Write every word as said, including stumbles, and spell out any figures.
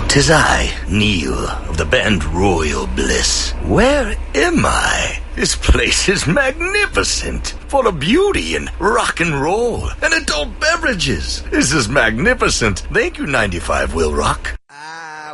'Tis I, Neil, of the band Royal Bliss. Where am I? This place is magnificent, full of beauty and rock and roll and adult beverages. This is magnificent. Thank you, ninety-five Will Rock.